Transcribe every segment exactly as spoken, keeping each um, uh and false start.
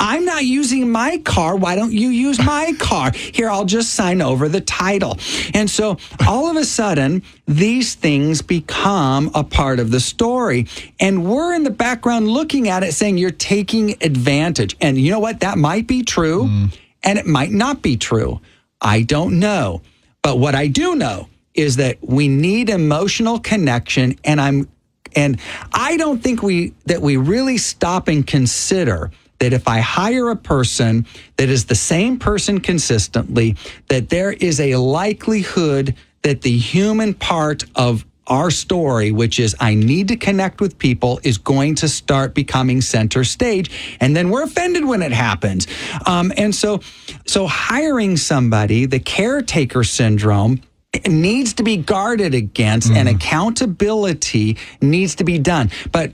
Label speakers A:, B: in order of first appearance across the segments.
A: I'm not using my car. Why don't you use my car? Here, I'll just sign over the title. And so all of a sudden, these things become a part of the story. And we're in the background looking at it saying you're taking advantage. And you know what? That might be true, mm. and it might not be true. I don't know. But what I do know is that we need emotional connection, and I'm and I don't think we that we really stop and consider that if I hire a person that is the same person consistently, that there is a likelihood that the human part of our story, which is I need to connect with people, is going to start becoming center stage. And then we're offended when it happens. Um, and so, so hiring somebody, the caretaker syndrome, needs to be guarded against, mm. and accountability needs to be done. But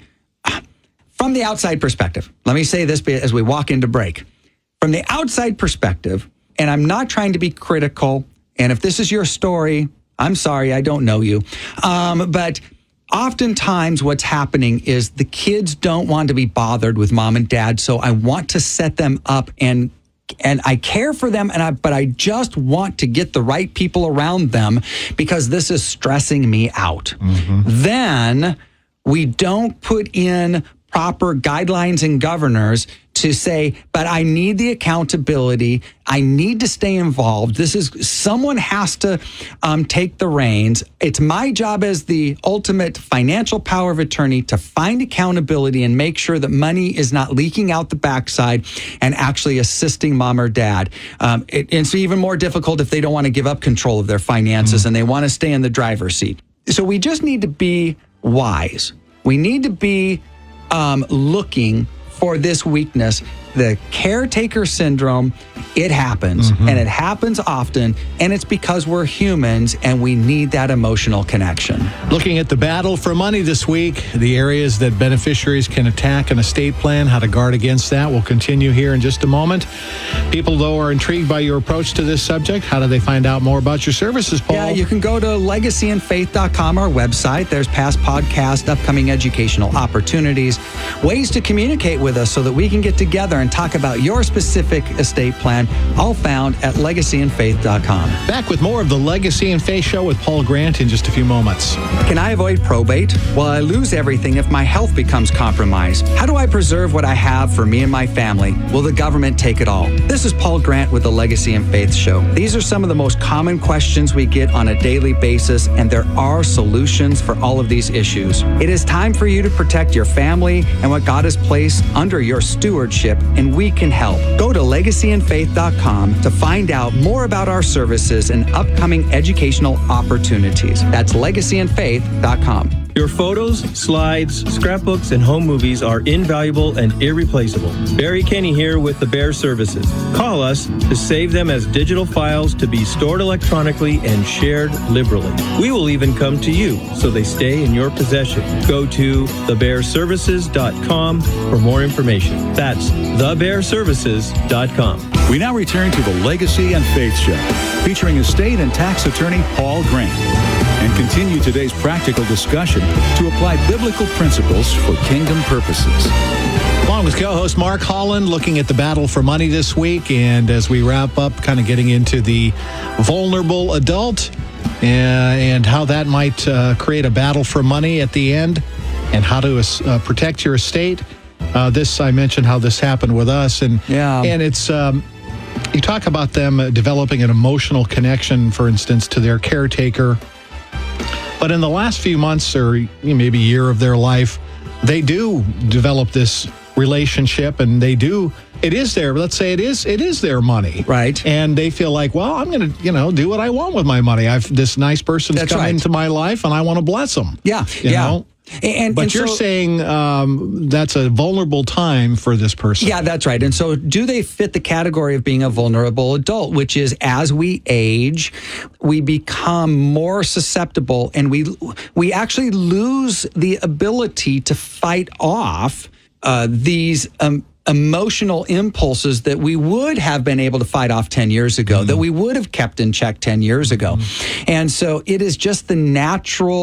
A: from the outside perspective, let me say this as we walk into break. From the outside perspective, and I'm not trying to be critical, and if this is your story, I'm sorry, I don't know you. Um, but oftentimes what's happening is the kids don't want to be bothered with mom and dad, so I want to set them up, and and I care for them, and I, but I just want to get the right people around them because this is stressing me out. Mm-hmm. Then we don't put in proper guidelines and governors to say, but I need the accountability. I need to stay involved. This is, someone has to um, take the reins. It's my job as the ultimate financial power of attorney to find accountability and make sure that money is not leaking out the backside and actually assisting mom or dad. Um, it, it's even more difficult if they don't want to give up control of their finances, mm-hmm. and they want to stay in the driver's seat. So we just need to be wise. We need to be um, looking for this weakness, the caretaker syndrome. It happens, mm-hmm. and it happens often, and it's because we're humans and we need that emotional connection.
B: Looking at the battle for money this week, the areas that beneficiaries can attack an estate plan, how to guard against that. We'll continue here in just a moment. People, though, are intrigued by your approach to this subject. How do they find out more about your services, Paul?
A: Yeah, you can go to legacy and faith dot com, our website. There's past podcasts, upcoming educational opportunities, ways to communicate with us so that we can get together and talk about your specific estate plan, all found at legacy and faith dot com.
B: Back with more of the Legacy and Faith Show with Paul Grant in just a few moments.
A: Can I avoid probate? Will I lose everything if my health becomes compromised? How do I preserve what I have for me and my family? Will the government take it all? This is Paul Grant with the Legacy and Faith Show. These are some of the most common questions we get on a daily basis, and there are solutions for all of these issues. It is time for you to protect your family and what God has placed under your stewardship, and we can help. Go to legacy and faith dot com to find out more about our services and upcoming educational opportunities. That's legacy and faith dot com.
C: Your photos, slides, scrapbooks, and home movies are invaluable and irreplaceable. Barry Kenny here with the Bear Services. Call us to save them as digital files to be stored electronically and shared liberally. We will even come to you so they stay in your possession. Go to the bear services dot com for more information. That's the bear services dot com.
D: We now return to the Legacy and Faith Show, featuring estate and tax attorney Paul Grant, and continue today's practical discussion to apply biblical principles for kingdom purposes.
B: Along with co-host Mark Holland, looking at the battle for money this week, and as we wrap up, kind of getting into the vulnerable adult uh, and how that might uh, create a battle for money at the end, and how to uh, protect your estate. Uh, this, I mentioned how this happened with us, and
A: yeah.
B: and it's um, you talk about them developing an emotional connection, for instance, to their caretaker. But in the last few months or maybe year of their life, they do develop this relationship, and they do, it is their, let's say it is, it is their money.
A: Right.
B: And they feel like, well, I'm going to, you know, do what I want with my money. I've, this nice person's
A: That's
B: come
A: right.
B: into my life and I want to bless them.
A: Yeah.
B: You
A: yeah.
B: know?
A: And,
B: but
A: and
B: you're
A: so,
B: saying um, that's a vulnerable time for this person.
A: Yeah, that's right. And so do they fit the category of being a vulnerable adult, which is as we age, we become more susceptible, and we we actually lose the ability to fight off uh, these um, emotional impulses that we would have been able to fight off ten years ago, mm-hmm. that we would have kept in check ten years ago. Mm-hmm. And so it is just the natural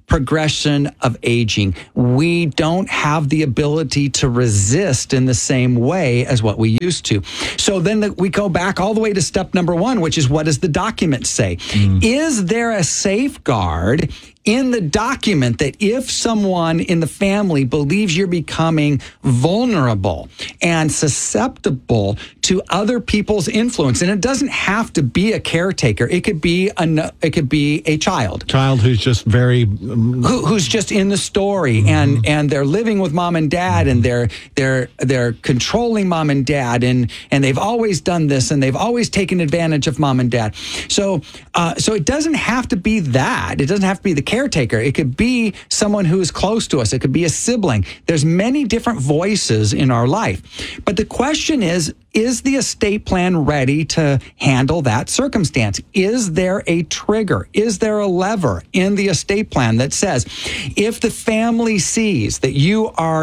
A: progression of aging. We don't have the ability to resist in the same way as what we used to. So then the, we go back all the way to step number one, which is, what does the document say? Mm. Is there a safeguard in the document that if someone in the family believes you're becoming vulnerable and susceptible to other people's influence, and it doesn't have to be a caretaker, it could be a, it could be a child,
B: child who's just very um,
A: Who, who's just in the story, mm-hmm. and and they're living with mom and dad, and they're they're they're controlling mom and dad, and and they've always done this, and they've always taken advantage of mom and dad. So uh, so it doesn't have to be that. It doesn't have to be the caretaker. It could be someone who is close to us. It could be a sibling. There's many different voices in our life. But the question is, is the estate plan ready to handle that circumstance? Is there a trigger? Is there a lever in the estate plan that says, if the family sees that you are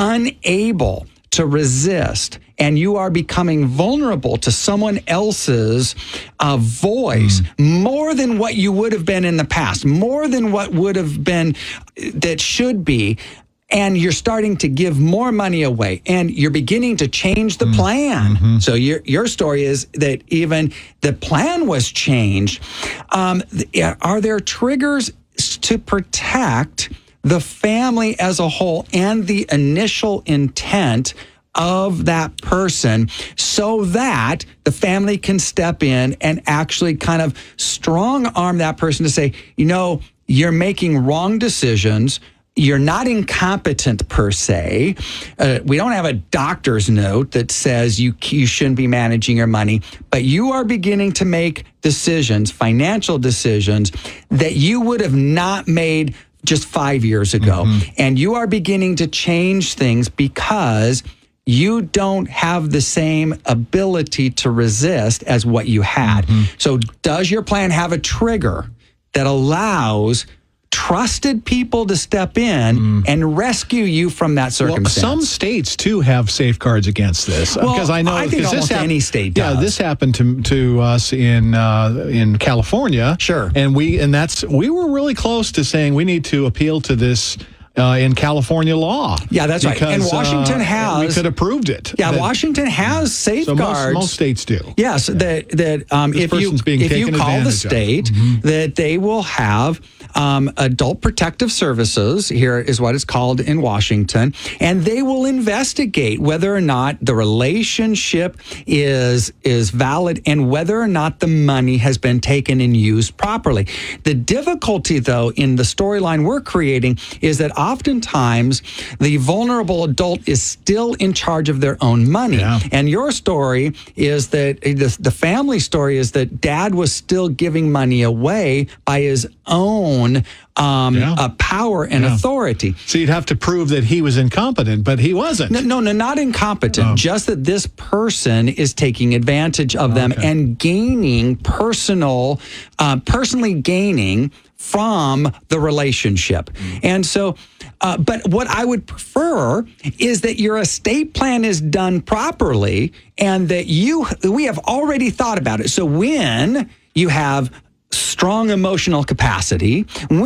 A: unable to resist and you are becoming vulnerable to someone else's uh, voice mm. more than what you would have been in the past, more than what would have been that should be, and you're starting to give more money away, and you're beginning to change the plan. Mm-hmm. So your your story is that even the plan was changed. Um, are there triggers to protect the family as a whole and the initial intent of that person, so that the family can step in and actually kind of strong arm that person to say, you know, you're making wrong decisions. You're not incompetent per se. Uh, we don't have a doctor's note that says you you shouldn't be managing your money, but you are beginning to make decisions, financial decisions, that you would have not made just five years ago. Mm-hmm. And you are beginning to change things because you don't have the same ability to resist as what you had. Mm-hmm. So does your plan have a trigger that allows trusted people to step in mm. and rescue you from that circumstance?
B: Well, some states too have safeguards against this.
A: Well,
B: because I know
A: I think almost
B: this
A: any state does.
B: Yeah, this happened to to us in uh, in California.
A: Sure,
B: and we and that's we were really close to saying we need to appeal to this. Uh, in California law.
A: Yeah, that's
B: because,
A: right. And Washington
B: uh,
A: has...
B: We could have proved it.
A: Yeah,
B: that,
A: Washington has safeguards.
B: So most, most states do.
A: Yes, yeah. that, that um, if you if you call the state, mm-hmm. that they will have um, adult protective services, here is what it's called in Washington, and they will investigate whether or not the relationship is, is valid and whether or not the money has been taken and used properly. The difficulty, though, in the storyline we're creating is that oftentimes the vulnerable adult is still in charge of their own money. Yeah. And your story is that the, the family story is that dad was still giving money away by his own um, yeah. uh, power and yeah. authority.
B: So you'd have to prove that he was incompetent, but he wasn't.
A: No, no, no not incompetent. Oh. Just that this person is taking advantage of them okay. and gaining personal, uh, personally gaining from the relationship. Mm. And so, uh, but what I would prefer is that your estate plan is done properly and that you, we have already thought about it. So when you have strong emotional capacity,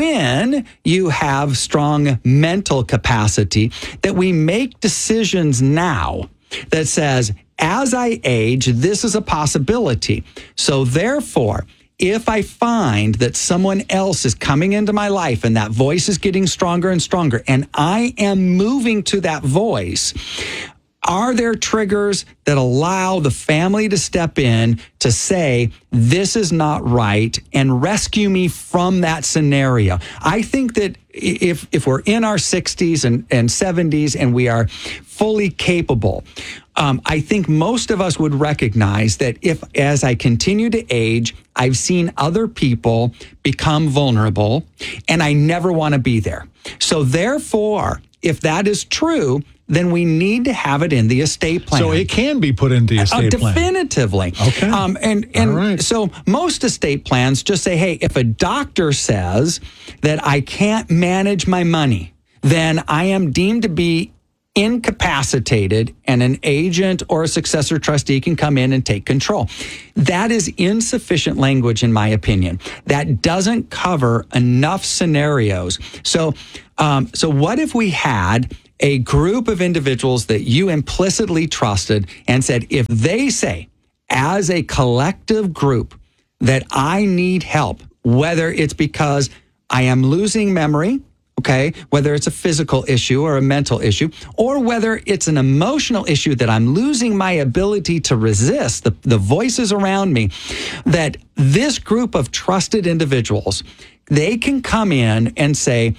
A: when you have strong mental capacity, that we make decisions now that says, as I age, this is a possibility. So therefore, if I find that someone else is coming into my life and that voice is getting stronger and stronger, and I am moving to that voice, are there triggers that allow the family to step in to say, this is not right, and rescue me from that scenario? I think that if if we're in our sixties and, and seventies and we are fully capable, um, I think most of us would recognize that if, as I continue to age, I've seen other people become vulnerable, and I never want to be there. So therefore, if that is true, then we need to have it in the estate plan.
B: So it can be put into the estate
A: uh,
B: plan.
A: Definitively.
B: Okay.
A: Um, and and
B: right.
A: so most estate plans just say, hey, if a doctor says that I can't manage my money, then I am deemed to be incapacitated and an agent or a successor trustee can come in and take control. That is insufficient language, in my opinion. That doesn't cover enough scenarios. So, um, so what if we had a group of individuals that you implicitly trusted and said, if they say, as a collective group, that I need help, whether it's because I am losing memory, okay, whether it's a physical issue or a mental issue, or whether it's an emotional issue that I'm losing my ability to resist the, the voices around me, that this group of trusted individuals, they can come in and say,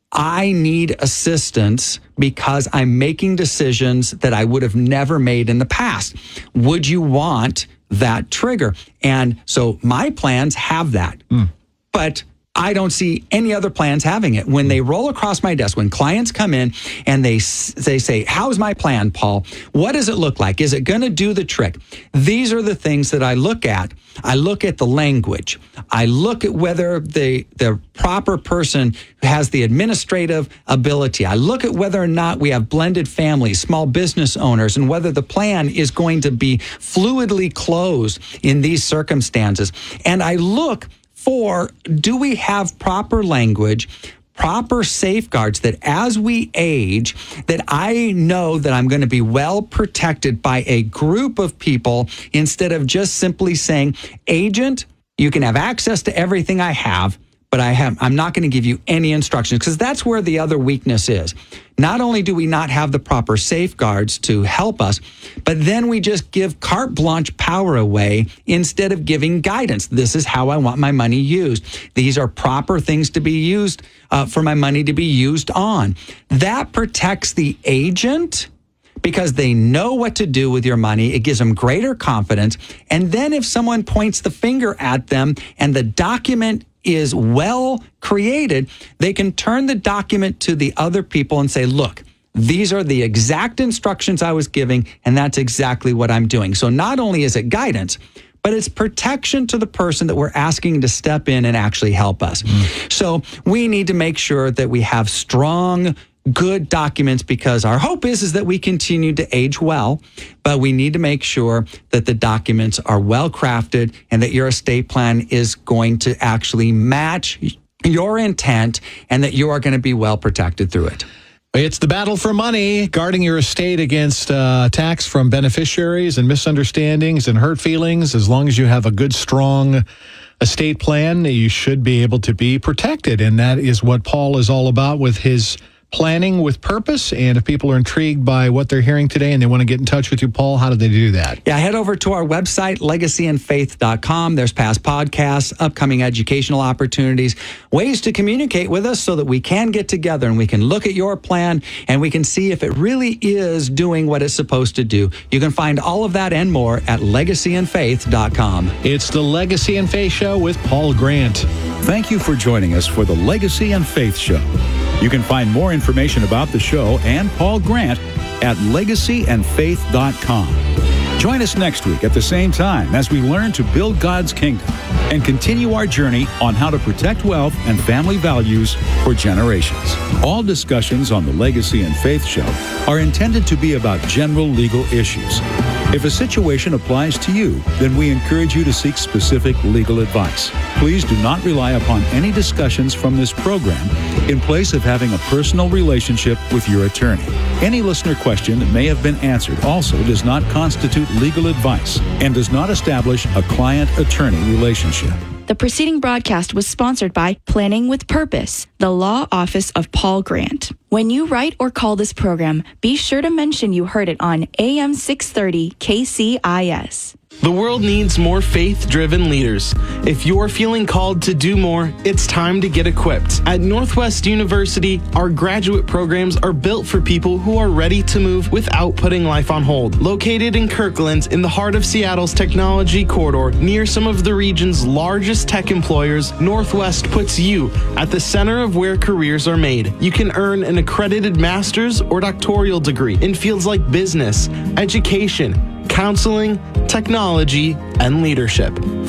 A: I need assistance because I'm making decisions that I would have never made in the past. Would you want that trigger? And so my plans have that. Mm. But I don't see any other plans having it. When they roll across my desk, when clients come in and they they say, how's my plan, Paul? What does it look like? Is it going to do the trick? These are the things that I look at. I look at the language. I look at whether the, the proper person has the administrative ability. I look at whether or not we have blended families, small business owners, and whether the plan is going to be fluidly closed in these circumstances. And I look for, do we have proper language, proper safeguards that as we age, that I know that I'm going to be well protected by a group of people instead of just simply saying, agent, you can have access to everything I have, but I have, I'm not going to give you any instructions, because that's where the other weakness is. Not only do we not have the proper safeguards to help us, but then we just give carte blanche power away instead of giving guidance. This is how I want my money used. These are proper things to be used uh, for my money to be used on. That protects the agent because they know what to do with your money. It gives them greater confidence. And then if someone points the finger at them and the document is well created, they can turn the document to the other people and say, look, these are the exact instructions I was giving, and that's exactly what I'm doing. So not only is it guidance, but it's protection to the person that we're asking to step in and actually help us. Mm. So we need to make sure that we have strong, good documents, because our hope is, is that we continue to age well, but we need to make sure that the documents are well crafted and that your estate plan is going to actually match your intent and that you are going to be well protected through it.
B: It's the battle for money, guarding your estate against uh, attacks from beneficiaries and misunderstandings and hurt feelings. As long as you have a good, strong estate plan, you should be able to be protected. And that is what Paul is all about with his Planning with Purpose. And if people are intrigued by what they're hearing today and they want to get in touch with you, Paul, how do they do that?
A: Yeah, head over to our website, legacy and faith dot com. There's past podcasts, upcoming educational opportunities, ways to communicate with us so that we can get together and we can look at your plan and we can see if it really is doing what it's supposed to do. You can find all of that and more at legacy and faith dot com.
B: It's the Legacy and Faith Show with Paul Grant.
D: Thank you for joining us for the Legacy and Faith Show. You can find more information about the show and Paul Grant at legacy and faith dot com. Join us next week at the same time as we learn to build God's kingdom and continue our journey on how to protect wealth and family values for generations. All discussions on the Legacy and Faith Show are intended to be about general legal issues. If a situation applies to you, then we encourage you to seek specific legal advice. Please do not rely upon any discussions from this program in place of having a personal relationship with your attorney. Any listener question that may have been answered also does not constitute legal advice and does not establish a client-attorney relationship.
E: The preceding broadcast was sponsored by Planning with Purpose, the law office of Paul Grant. When you write or call this program, be sure to mention you heard it on A M six thirty K C I S.
F: The world needs more faith-driven leaders. If you're feeling called to do more, it's time to get equipped. At Northwest University, our graduate programs are built for people who are ready to move without putting life on hold. Located in Kirkland, in the heart of Seattle's technology corridor, near some of the region's largest tech employers, Northwest puts you at the center of where careers are made. You can earn an accredited master's or doctoral degree in fields like business, education, counseling, technology, and leadership.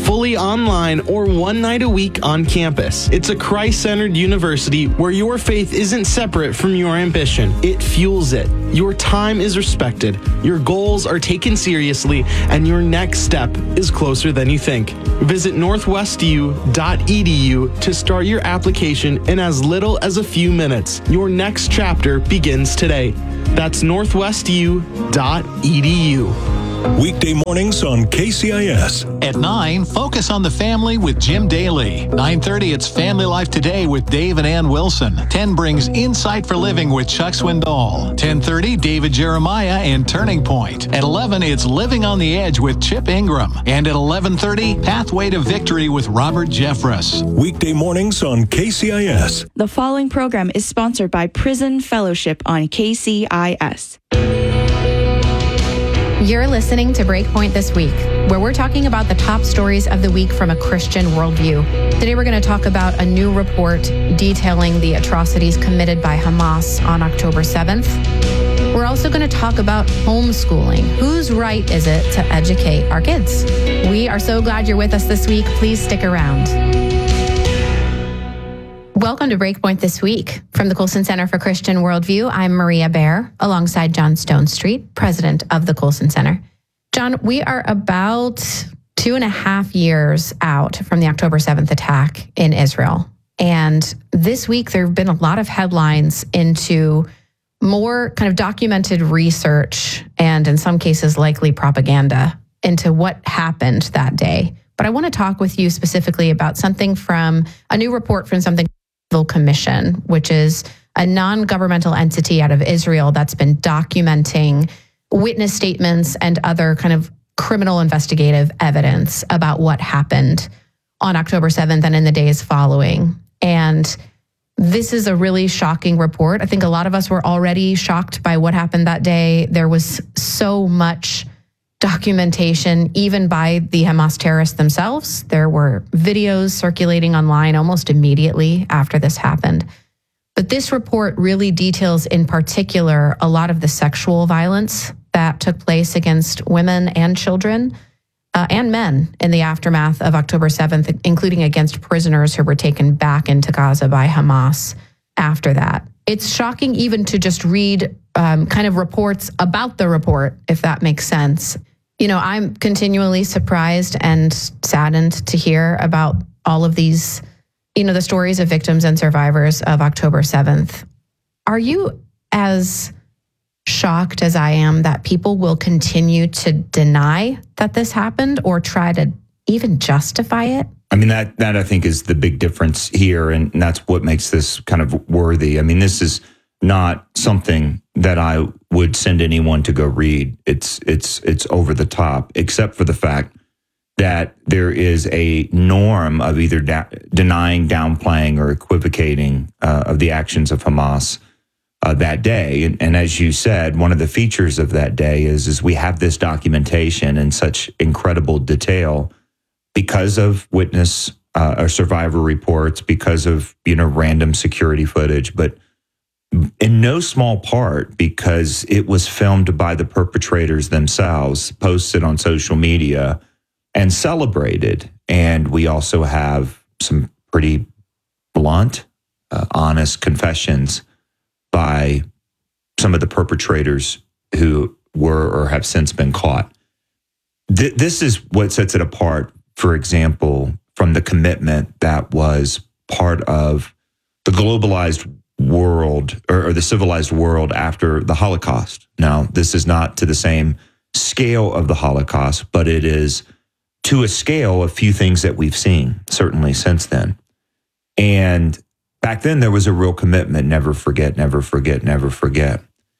F: fully online or one night a week on campus. It's a Christ-centered university where your faith isn't separate from your ambition. It fuels it. Your time is respected, your goals are taken seriously, and your next step is closer than you think. Visit northwest u dot e d u to start your application in as little as a few minutes. Your next chapter begins today. That's northwest u dot e d u.
G: Weekday mornings on K C I S.
H: At nine, focus on the family with Jim Daly. nine thirty, it's Family Life Today with Dave and Ann Wilson. ten brings Insight for Living with Chuck Swindoll. ten thirty, David Jeremiah and Turning Point. At eleven, it's Living on the Edge with Chip Ingram. And at eleven thirty, Pathway to Victory with Robert Jeffress.
G: Weekday mornings on K C I S.
E: The following program is sponsored by Prison Fellowship on K C I S.
I: You're listening to Breakpoint This Week, where we're talking about the top stories of the week from a Christian worldview. Today we're going to talk about a new report detailing the atrocities committed by Hamas on October seventh. We're also going to talk about homeschooling. Whose right is it to educate our kids? We are so glad you're with us this week. Please stick around. Welcome to Breakpoint This Week. From the Colson Center for Christian Worldview, I'm Maria Bear, alongside John Stonestreet, president of the Colson Center. John, we are about two and a half years out from the October seventh attack in Israel. And this week, there have been a lot of headlines into more kind of documented research and, in some cases, likely propaganda into what happened that day. But I want to talk with you specifically about something from a new report from something Commission, which is a non-governmental entity out of Israel that's been documenting witness statements and other kind of criminal investigative evidence about what happened on October seventh and in the days following. And this is a really shocking report. I think a lot of us were already shocked by what happened that day. There was so much documentation, even by the Hamas terrorists themselves. There were videos circulating online almost immediately after this happened. But this report really details in particular a lot of the sexual violence that took place against women and children uh, and men in the aftermath of October seventh, including against prisoners who were taken back into Gaza by Hamas after that. It's shocking even to just read um, kind of reports about the report, if that makes sense. You know, I'm continually surprised and saddened to hear about all of these, you know, the stories of victims and survivors of October seventh. Are you as shocked as I am that people will continue to deny that this happened or try to even justify it?
J: I mean, that, that I think is the big difference here, and that's what makes this kind of worthy. I mean, this is not something that I would send anyone to go read. It's it's it's over the top, except for the fact that there is a norm of either da- denying, downplaying, or equivocating uh, of the actions of Hamas uh, that day. And, and as you said, one of the features of that day is is we have this documentation in such incredible detail because of witness uh, or survivor reports, because of you know random security footage, but in no small part because it was filmed by the perpetrators themselves, posted on social media, and celebrated. And we also have some pretty blunt, uh, honest confessions by some of the perpetrators who were or have since been caught. Th- this is what sets it apart, for example, from the commitment that was part of the globalized world or, or the civilized world after the Holocaust. Now, this is not to the same scale of the Holocaust, but it is to a scale a few things that we've seen, certainly since then. And back then, there was a real commitment, never forget, never forget, never forget.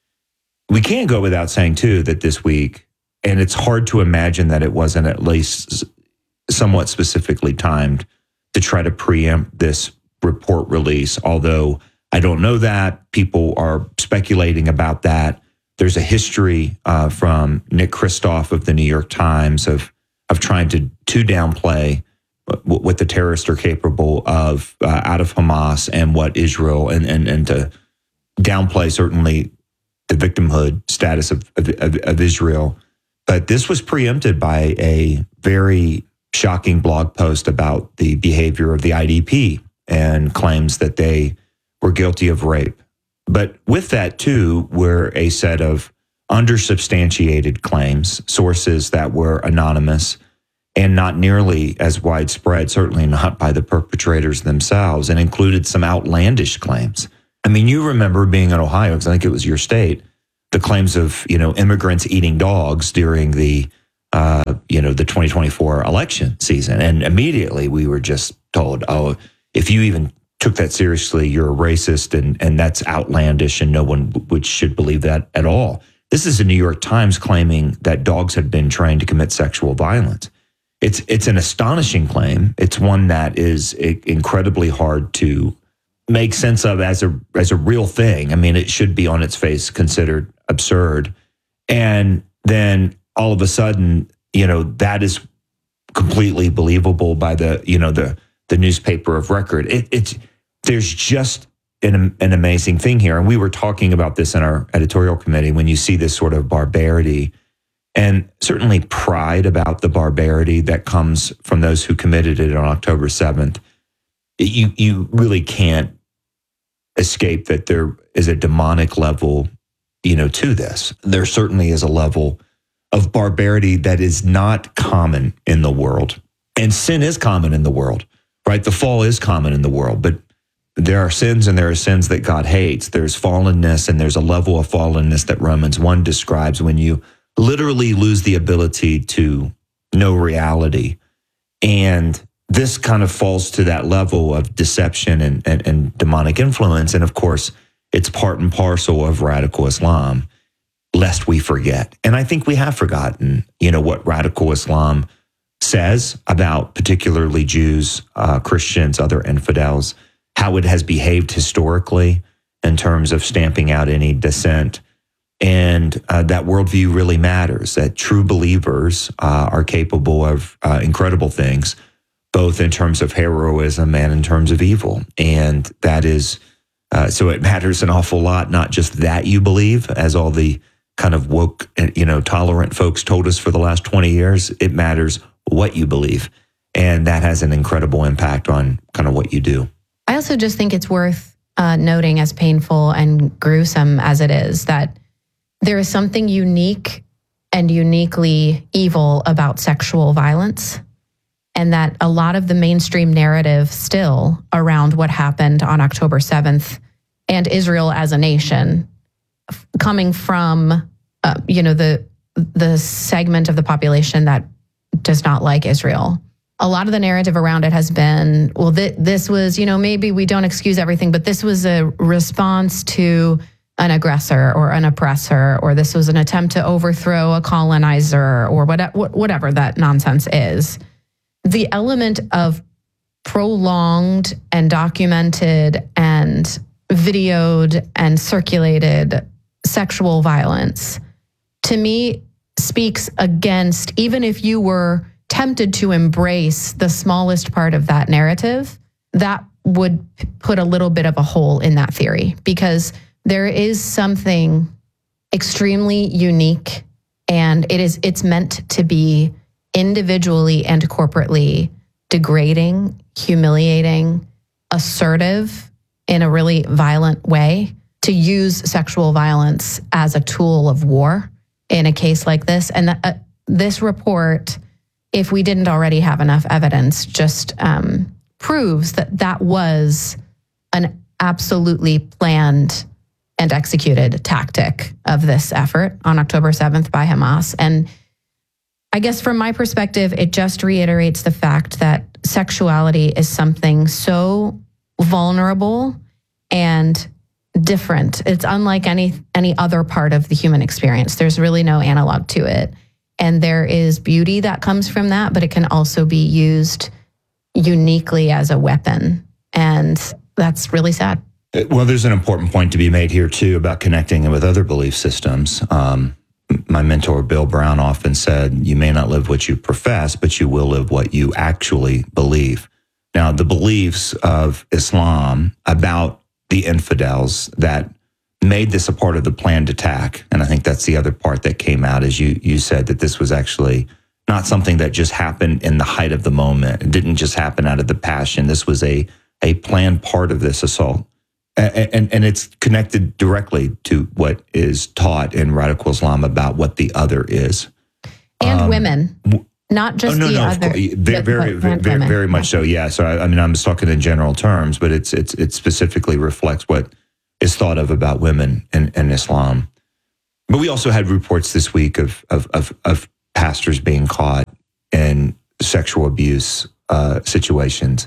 J: We can't go without saying, too, that this week, and it's hard to imagine that it wasn't at least somewhat specifically timed to try to preempt this report release, although I don't know that. People are speculating about that. There's a history uh, from Nick Kristof of the New York Times of of trying to to downplay what the terrorists are capable of uh, out of Hamas and what Israel and and and to downplay certainly the victimhood status of of, of Israel. But this was preempted by a very shocking blog post about the behavior of the I D P and claims that they were guilty of rape. But with that, too, were a set of undersubstantiated claims, sources that were anonymous and not nearly as widespread, certainly not by the perpetrators themselves, and included some outlandish claims. I mean, you remember being in Ohio, because I think it was your state, the claims of, you know, immigrants eating dogs during the, uh, you know, the twenty twenty-four election season. And immediately we were just told, oh, if you even took that seriously, you're a racist, and, and that's outlandish, and no one would, should believe that at all. This is the New York Times claiming that dogs had been trained to commit sexual violence. It's it's an astonishing claim. It's one that is incredibly hard to make sense of as a as a real thing. I mean, it should be on its face considered absurd. And then all of a sudden, you know, that is completely believable by the, you know, the the newspaper of record. It, it's there's just an, an amazing thing here. And we were talking about this in our editorial committee, when you see this sort of barbarity and certainly pride about the barbarity that comes from those who committed it on October seventh, you you really can't escape that there is a demonic level, you know, to this. There certainly is a level of barbarity that is not common in the world. And sin is common in the world, right? The fall is common in the world, but there are sins and there are sins that God hates. There's fallenness, and there's a level of fallenness that Romans one describes when you literally lose the ability to know reality. And this kind of falls to that level of deception and, and, and demonic influence. And of course, it's part and parcel of radical Islam, lest we forget. And I think we have forgotten, you know, what radical Islam says about particularly Jews, uh, Christians, other infidels, how it has behaved historically in terms of stamping out any dissent. And uh, that worldview really matters, that true believers uh, are capable of uh, incredible things, both in terms of heroism and in terms of evil. And that is, uh, so it matters an awful lot, not just that you believe, as all the kind of woke, you know, tolerant folks told us for the last twenty years, it matters what you believe. And that has an incredible impact on kind of what you do.
I: I also just think it's worth uh, noting, as painful and gruesome as it is, that there is something unique and uniquely evil about sexual violence, and that a lot of the mainstream narrative still around what happened on October seventh and Israel as a nation, coming from, uh, you know, the the segment of the population that does not like Israel. A lot of the narrative around it has been, well, th- this was, you know, maybe we don't excuse everything, but this was a response to an aggressor or an oppressor, or this was an attempt to overthrow a colonizer, or whatever, whatever that nonsense is. The element of prolonged and documented and videoed and circulated sexual violence, to me, speaks against, even if you were tempted to embrace the smallest part of that narrative, that would put a little bit of a hole in that theory, because there is something extremely unique, and it is it's meant to be individually and corporately degrading, humiliating, assertive in a really violent way, to use sexual violence as a tool of war in a case like this. And uh, this report, if we didn't already have enough evidence, just um, proves that that was an absolutely planned and executed tactic of this effort on October seventh by Hamas. And I guess from my perspective, it just reiterates the fact that sexuality is something so vulnerable and different. It's unlike any any other part of the human experience. There's really no analog to it. And there is beauty that comes from that, but it can also be used uniquely as a weapon. And that's really sad.
J: Well, there's an important point to be made here, too, about connecting it with other belief systems. Um, my mentor, Bill Brown, often said, you may not live what you profess, but you will live what you actually believe. Now, the beliefs of Islam about the infidels that made this a part of the planned attack, and I think that's the other part that came out, as you you said, that this was actually not something that just happened in the height of the moment. It didn't just happen out of the passion. This was a a planned part of this assault. And, and, and it's connected directly to what is taught in radical Islam about what the other is.
I: And
J: um,
I: women, not just
J: oh, no,
I: the
J: no,
I: other.
J: Very, very, very, very, very much so. Yeah. So I, I mean, I'm just talking in general terms, but it's it's it specifically reflects what is thought of about women in, in Islam. But we also had reports this week of of of, of pastors being caught in sexual abuse uh, situations,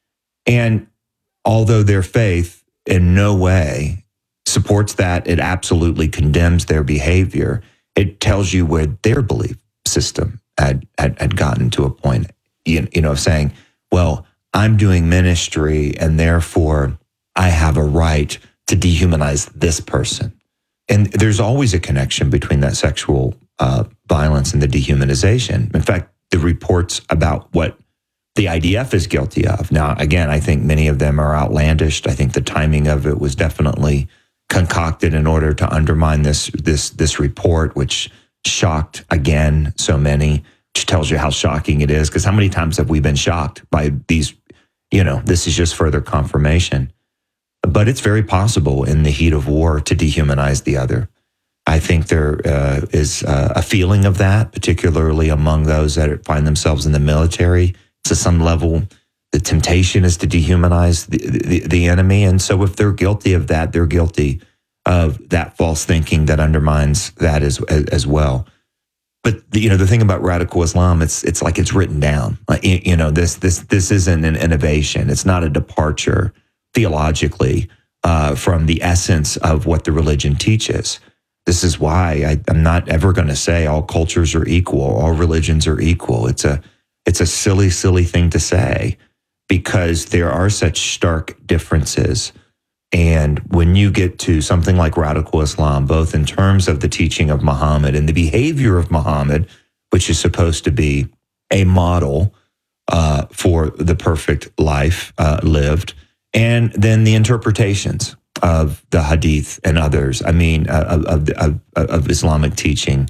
J: and although their faith in no way supports that, it absolutely condemns their behavior. It tells you where their belief system had had, had gotten to a point, you, you know, of saying, well, I'm doing ministry and therefore I have a right to dehumanize this person. And there's always a connection between that sexual uh, violence and the dehumanization. In fact, the reports about what the I D F is guilty of. Now, again, I think many of them are outlandish. I think the timing of it was definitely concocted in order to undermine this this this report, which shocked, again, so many, which tells you how shocking it is. Because how many times have we been shocked by these, you know, this is just further confirmation. But it's very possible in the heat of war to dehumanize the other. I think there uh, is uh, a feeling of that, particularly among those that find themselves in the military. To some level, the temptation is to dehumanize the, the, the enemy. And so if they're guilty of that, they're guilty of that false thinking that undermines that as, as, as well. But the, you know, the thing about radical Islam, it's it's like it's written down. Like, you know, this this this isn't an innovation. It's not a departure theologically uh, from the essence of what the religion teaches. This is why I, I'm not ever going to say all cultures are equal, all religions are equal. It's a It's a silly, silly thing to say because there are such stark differences. And when you get to something like radical Islam, both in terms of the teaching of Muhammad and the behavior of Muhammad, which is supposed to be a model uh, for the perfect life uh, lived, and then the interpretations of the hadith and others, I mean, uh, of, of, of Islamic teaching,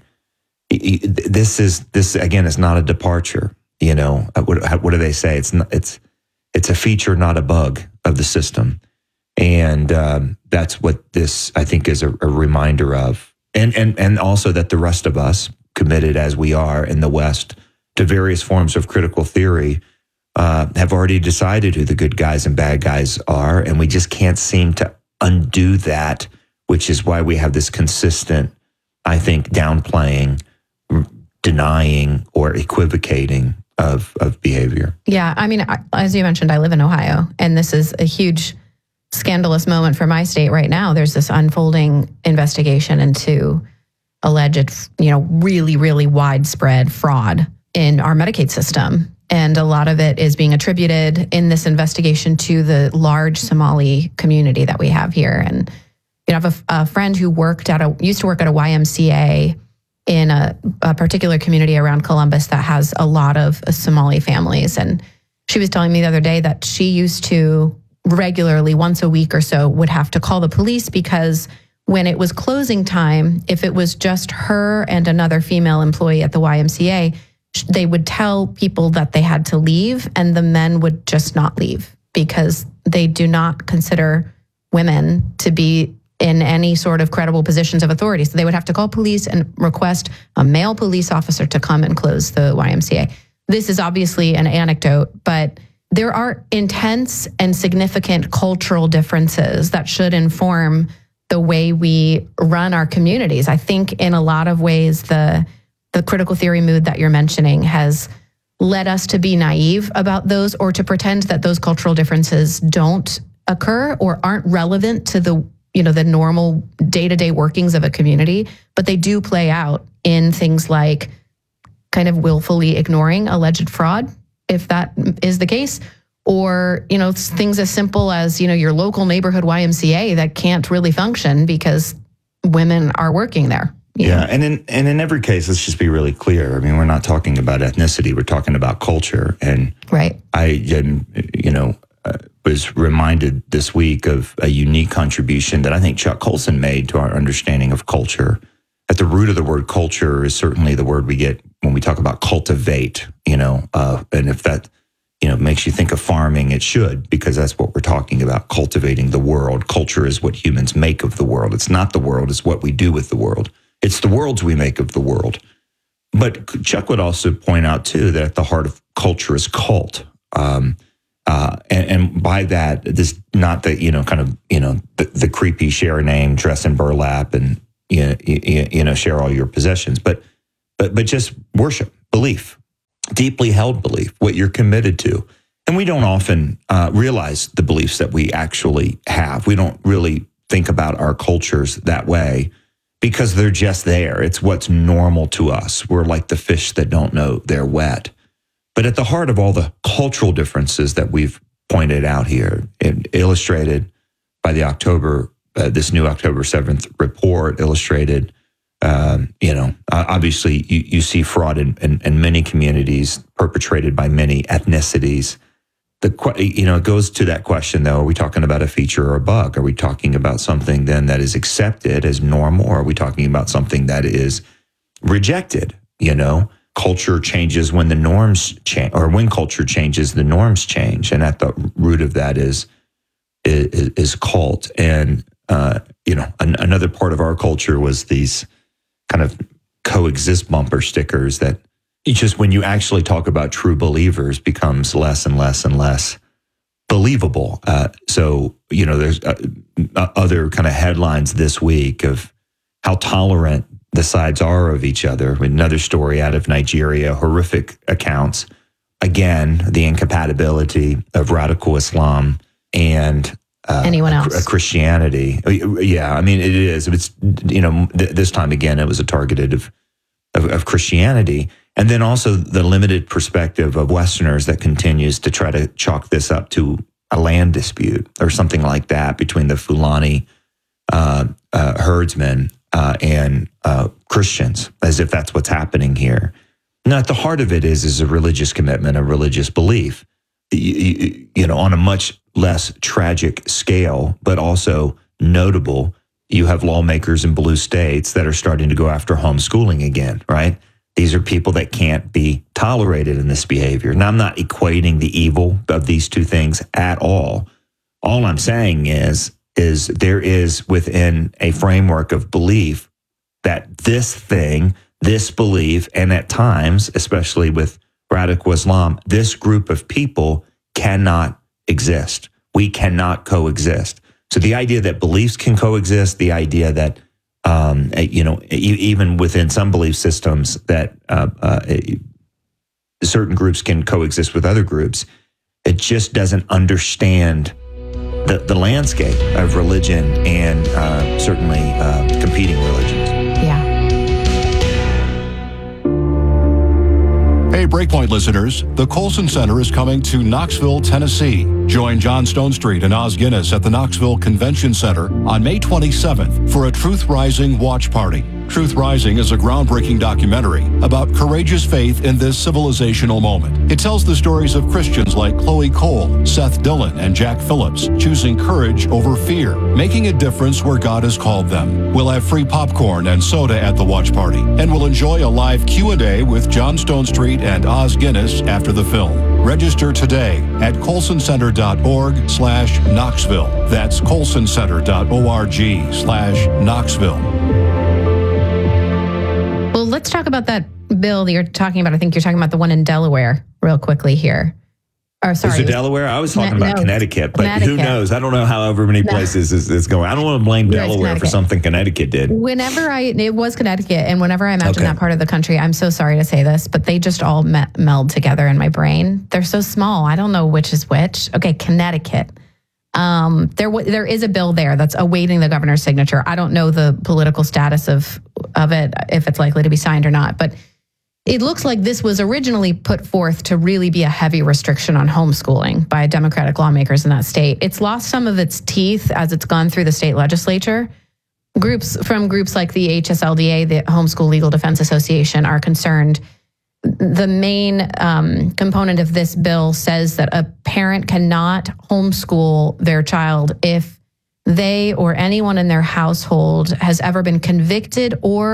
J: this is, this again, is not a departure. You know, what, what do they say? It's not, it's it's a feature, not a bug of the system, and um, that's what this I think is a, a reminder of, and and and also that the rest of us, committed as we are in the West to various forms of critical theory, uh, have already decided who the good guys and bad guys are, and we just can't seem to undo that, which is why we have this consistent, I think, downplaying, denying, or equivocating of of behavior.
I: Yeah, I mean, as you mentioned, I live in Ohio, and this is a huge scandalous moment for my state right now. There's this unfolding investigation into alleged, you know, really, really widespread fraud in our Medicaid system. And a lot of it is being attributed in this investigation to the large Somali community that we have here. And you know, I have a, a friend who worked at a, used to work at a Y M C A in a, a particular community around Columbus that has a lot of Somali families. And she was telling me the other day that she used to regularly, once a week or so, would have to call the police because when it was closing time, if it was just her and another female employee at the Y M C A, they would tell people that they had to leave, and the men would just not leave because they do not consider women to be in any sort of credible positions of authority. So they would have to call police and request a male police officer to come and close the Y M C A. This is obviously an anecdote, but there are intense and significant cultural differences that should inform the way we run our communities. I think in a lot of ways, the, the critical theory mood that you're mentioning has led us to be naive about those or to pretend that those cultural differences don't occur or aren't relevant to the you know, the normal day-to-day workings of a community, but they do play out in things like kind of willfully ignoring alleged fraud, if that is the case, or, you know, things as simple as, you know, your local neighborhood Y M C A that can't really function because women are working there.
J: Yeah, know? and in and in every case, let's just be really clear. I mean, we're not talking about ethnicity; we're talking about culture. And
I: right,
J: I, you know, uh, was reminded this week of a unique contribution that I think Chuck Colson made to our understanding of culture. At the root of the word culture is certainly the word we get when we talk about cultivate, you know, uh, and if that, you know, makes you think of farming, it should, because that's what we're talking about, cultivating the world. Culture is what humans make of the world. It's not the world, it's what we do with the world. It's the worlds we make of the world. But Chuck would also point out, too, that at the heart of culture is cult. Um, uh, and, and by that, this not the, you know, kind of, you know, the, the creepy share a name, dress in burlap, and, you know, you, you know, share all your possessions, but, but, but just worship, belief, deeply held belief, what you're committed to. And we don't often uh, realize the beliefs that we actually have. We don't really think about our cultures that way because they're just there. It's what's normal to us. We're like the fish that don't know they're wet. But at the heart of all the cultural differences that we've pointed out here, and illustrated by the October, uh, this new October seventh report, illustrated, um, you know, uh, obviously you, you see fraud in, in, in many communities, perpetrated by many ethnicities. The, you know, it goes to that question, though, are we talking about a feature or a bug? Are we talking about something then that is accepted as normal, or are we talking about something that is rejected, you know? Culture changes when the norms change, or when culture changes, the norms change. And at the root of that is is, is cult. And, uh, you know, an, another part of our culture was these kind of coexist bumper stickers that it's just, when you actually talk about true believers, becomes less and less and less believable. Uh, so, you know, there's uh, other kind of headlines this week of how tolerant the sides are of each other. Another story out of Nigeria, horrific accounts. Again, the incompatibility of radical Islam and uh,
I: anyone else,
J: a, a Christianity. Yeah, I mean, it is. It's, you know, th- this time again, it was a targeted of, of of Christianity, and then also the limited perspective of Westerners that continues to try to chalk this up to a land dispute or something like that between the Fulani uh, uh, herdsmen Uh, and uh, Christians, as if that's what's happening here. Now, at the heart of it is is a religious commitment, a religious belief, you, you, you know, on a much less tragic scale, but also notable. You have lawmakers in blue states that are starting to go after homeschooling again, right? These are people that can't be tolerated in this behavior. Now, I'm not equating the evil of these two things at all. All I'm saying is, is there is within a framework of belief that this thing, this belief, and at times, especially with radical Islam, this group of people cannot exist. We cannot coexist. So the idea that beliefs can coexist, the idea that, um, you know, even within some belief systems that uh, uh, certain groups can coexist with other groups, it just doesn't understand The, the landscape of religion and uh, certainly uh, competing religions.
I: Yeah.
K: Hey, Breakpoint listeners, the Colson Center is coming to Knoxville, Tennessee. Join John Stonestreet and Oz Guinness at the Knoxville Convention Center on May twenty-seventh for a Truth Rising watch party. Truth Rising is a groundbreaking documentary about courageous faith in this civilizational moment. It tells the stories of Christians like Chloe Cole, Seth Dillon, and Jack Phillips choosing courage over fear, making a difference where God has called them. We'll have free popcorn and soda at the watch party, and we'll enjoy a live Q and A with John Stonestreet and Oz Guinness after the film. Register today at colsoncenter.org slash Knoxville. That's colsoncenter.org slash Knoxville.
I: Well, let's talk about that bill that you're talking about. I think you're talking about the one in Delaware real quickly here. Or sorry.
J: Is it Delaware? I was talking
I: No,
J: about
I: no,
J: Connecticut, but
I: Connecticut.
J: who knows? I don't know however many places it's, it's going. I don't want to blame
I: Yeah, it's
J: Delaware for
I: Connecticut.
J: something Connecticut did.
I: Whenever I, it was Connecticut, and whenever I imagine
J: Okay.
I: that part of the country, I'm so sorry to say this, but they just all me- meld together in my brain. They're so small. I don't know which is which. Okay, Connecticut. Um, there, w- there is a bill there that's awaiting the governor's signature. I don't know the political status of of it, if it's likely to be signed or not, but it looks like this was originally put forth to really be a heavy restriction on homeschooling by Democratic lawmakers in that state. It's lost some of its teeth as it's gone through the state legislature. Groups from groups like the H S L D A, the Homeschool Legal Defense Association, are concerned. The main um, component of this bill says that a parent cannot homeschool their child if they or anyone in their household has ever been convicted or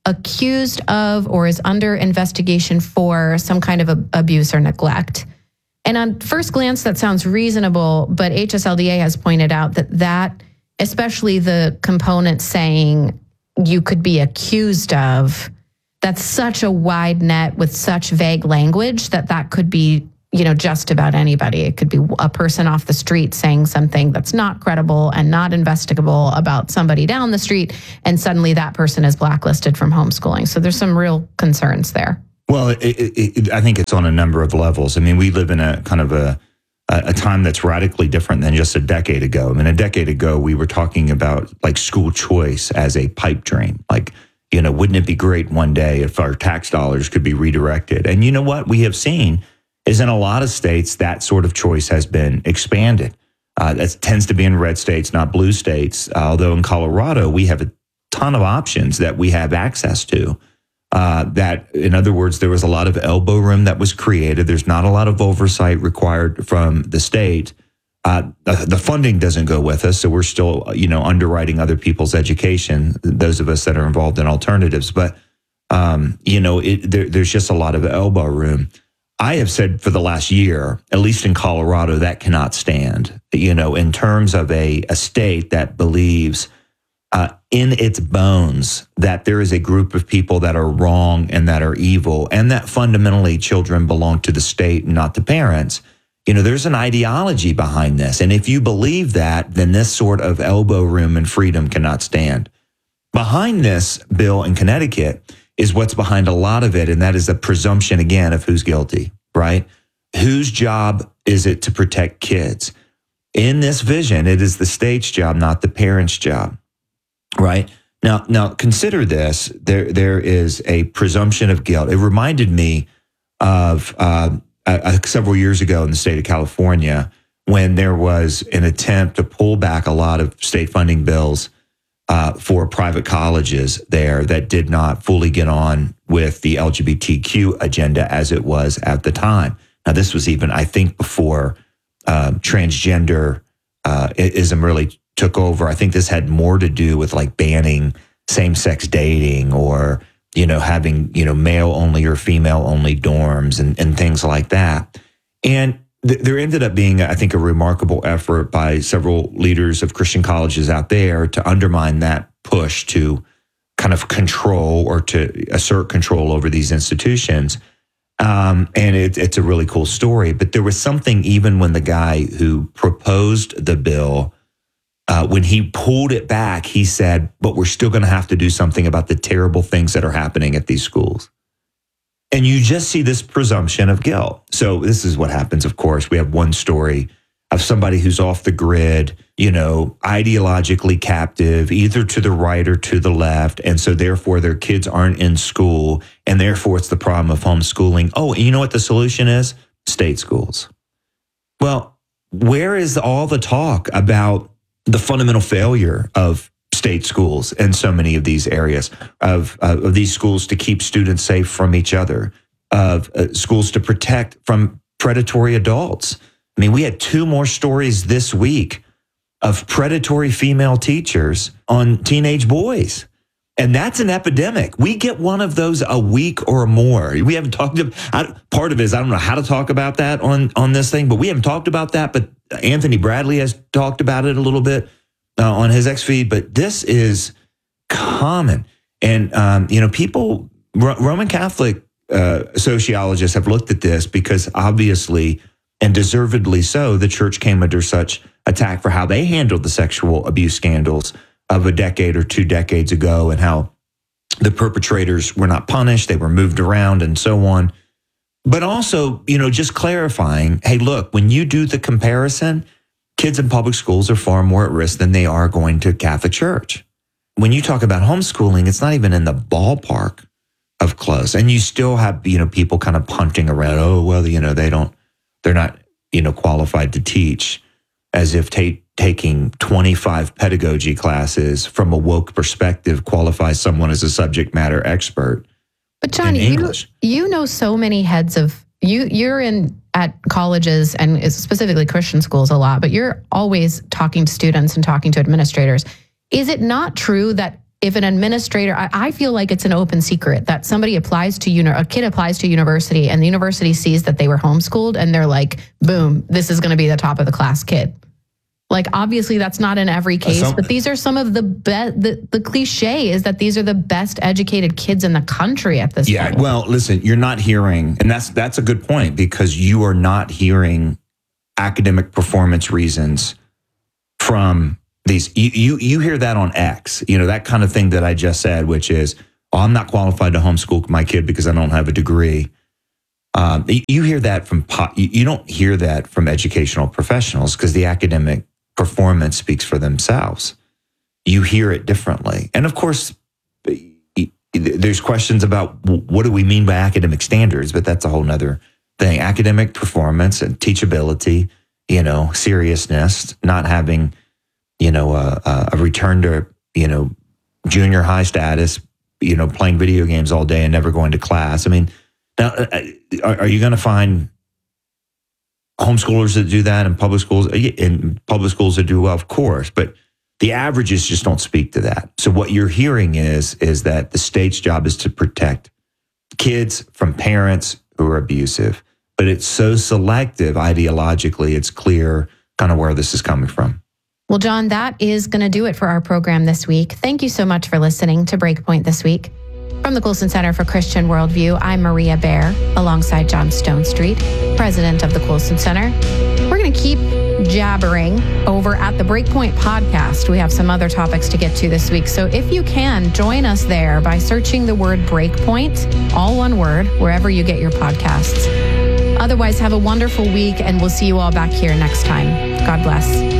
I: accused of or is under investigation for some kind of a, abuse or neglect. And on first glance, that sounds reasonable, but H S L D A has pointed out that that, especially the component saying you could be accused of, that's such a wide net with such vague language that that could be, you know, just about anybody. It could be a person off the street saying something that's not credible and not investigable about somebody down the street, and suddenly that person is blacklisted from homeschooling. So there's some real concerns there.
J: Well, it, it, it, I think it's on a number of levels. I mean, we live in a kind of a, a time that's radically different than just a decade ago. I mean, a decade ago, we were talking about like school choice as a pipe dream. Like, you know, wouldn't it be great one day if our tax dollars could be redirected? And you know what we have seen is in a lot of states, that sort of choice has been expanded. Uh, that tends to be in red states, not blue states. Uh, although in Colorado, we have a ton of options that we have access to. Uh, that, in other words, there was a lot of elbow room that was created. There's not a lot of oversight required from the state. Uh, the, the funding doesn't go with us, so we're still, you know, underwriting other people's education, those of us that are involved in alternatives. But, um, you know, it, there, there's just a lot of elbow room. I have said for the last year, at least in Colorado, that cannot stand, you know, in terms of a, a state that believes Uh, in its bones that there is a group of people that are wrong and that are evil, and that fundamentally children belong to the state and not the parents. You know, there's an ideology behind this. And if you believe that, then this sort of elbow room and freedom cannot stand. Behind this bill in Connecticut is what's behind a lot of it, and that is the presumption, again, of who's guilty, right? Whose job is it to protect kids? In this vision, it is the state's job, not the parent's job. Right now, now consider this. There, there is a presumption of guilt. It reminded me of uh, uh, several years ago in the state of California when there was an attempt to pull back a lot of state funding bills uh, for private colleges there that did not fully get on with the L G B T Q agenda as it was at the time. Now, this was even, I think, before uh, transgender uh, ism really took over. I think this had more to do with like banning same-sex dating or, you know, having, you know, male-only or female-only dorms and, and things like that. And th- there ended up being, I think, a remarkable effort by several leaders of Christian colleges out there to undermine that push to kind of control or to assert control over these institutions. Um, and it, it's a really cool story. But there was something, even when the guy who proposed the bill, Uh, when he pulled it back, he said, but we're still going to have to do something about the terrible things that are happening at these schools. And you just see this presumption of guilt. So this is what happens, of course. We have one story of somebody who's off the grid, you know, ideologically captive, either to the right or to the left. And so therefore their kids aren't in school. And therefore it's the problem of homeschooling. Oh, and you know what the solution is? State schools. Well, where is all the talk about the fundamental failure of state schools in so many of these areas, of, uh, of these schools to keep students safe from each other, of uh, schools to protect from predatory adults? I mean, we had two more stories this week of predatory female teachers on teenage boys. And that's an epidemic. We get one of those a week or more. We haven't talked about, part of it is I don't know how to talk about that on, on this thing, but we haven't talked about that. But Anthony Bradley has talked about it a little bit uh, on his X feed, but this is common. And, um, you know, people, Ro- Roman Catholic uh, sociologists have looked at this because obviously, and deservedly so, the church came under such attack for how they handled the sexual abuse scandals of a decade or two decades ago, and how the perpetrators were not punished, they were moved around and so on. But also, you know, just clarifying, hey, look, when you do the comparison, kids in public schools are far more at risk than they are going to Catholic church. When you talk about homeschooling, it's not even in the ballpark of close. And you still have, you know, people kind of punting around, oh, well, you know, they don't, they're not, you know, qualified to teach, as if ta- taking twenty-five pedagogy classes from a woke perspective qualifies someone as a subject matter expert.
I: But John, you, you know so many heads of, you, you're in at colleges and specifically Christian schools a lot, but you're always talking to students and talking to administrators. Is it not true that if an administrator, I, I feel like it's an open secret that somebody applies to, uni- a kid applies to university and the university sees that they were homeschooled and they're like, boom, this is going to be the top of the class kid. Like, obviously that's not in every case, uh, some, but these are some of the best, the, the cliche is that these are the best educated kids in the country at this
J: yeah,
I: point.
J: Yeah, well, listen, you're not hearing, and that's that's a good point, because you are not hearing academic performance reasons from these. You, you, you hear that on X, you know, that kind of thing that I just said, which is, oh, I'm not qualified to homeschool my kid because I don't have a degree. Um, you hear that from, you don't hear that from educational professionals because the academic performance speaks for themselves. You hear it differently. And of course, there's questions about what do we mean by academic standards, but that's a whole nother thing. Academic performance and teachability, you know, seriousness, not having, you know, a, a return to, you know, junior high status, you know, playing video games all day and never going to class. I mean, now, are, are you going to find homeschoolers that do that in public schools? In public schools that do well, of course, but the averages just don't speak to that. So what you're hearing is, is that the state's job is to protect kids from parents who are abusive, but it's so selective ideologically, it's clear kind of where this is coming from.
I: Well, John, that is going to do it for our program this week. Thank you so much for listening to Breakpoint this week. From the Coulson Center for Christian Worldview, I'm Maria Bear, alongside John Stonestreet, president of the Coulson Center. We're going to keep jabbering over at the Breakpoint podcast. We have some other topics to get to this week. So if you can, join us there by searching the word Breakpoint, all one word, wherever you get your podcasts. Otherwise, have a wonderful week, and we'll see you all back here next time. God bless.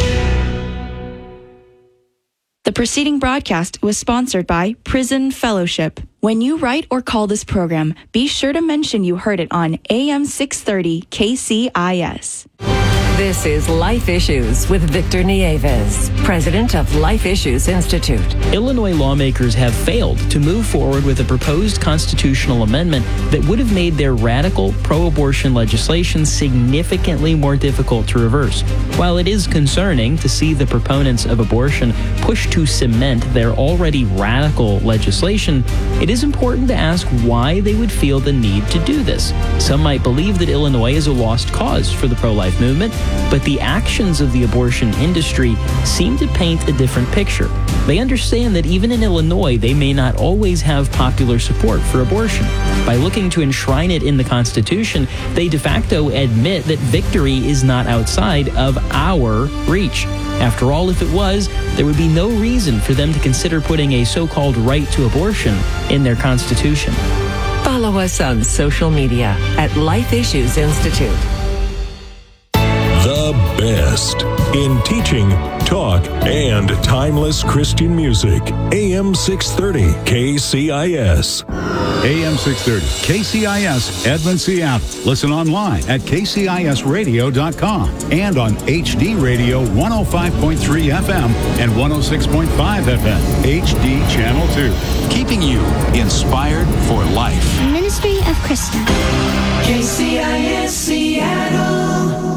E: The preceding broadcast was sponsored by Prison Fellowship. When you write or call this program, be sure to mention you heard it on A M six thirty K C I S.
L: This is Life Issues with Victor Nieves, president of Life Issues Institute.
M: Illinois lawmakers have failed to move forward with a proposed constitutional amendment that would have made their radical pro-abortion legislation significantly more difficult to reverse. While it is concerning to see the proponents of abortion push to cement their already radical legislation, it is important to ask why they would feel the need to do this. Some might believe that Illinois is a lost cause for the pro-life movement, but the actions of the abortion industry seem to paint a different picture. They understand that even in Illinois, they may not always have popular support for abortion. By looking to enshrine it in the Constitution, they de facto admit that victory is not outside of our reach. After all, if it was, there would be no reason for them to consider putting a so-called right to abortion in their Constitution.
L: Follow us on social media at Life Issues Institute.
G: The best in teaching, talk, and timeless Christian music. A M six thirty K C I S.
D: A M six thirty K C I S, Edmond, Seattle. Listen online at k c i s radio dot com and on H D Radio one oh five point three F M and one oh six point five F M, H D Channel two.
H: Keeping you inspired for life.
N: Ministry of Krista.
O: K C I S Seattle.